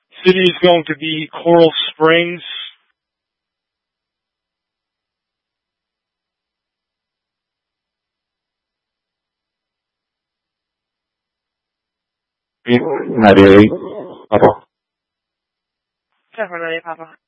City is going to be Coral Springs. 988, Papa. Definitely, Papa.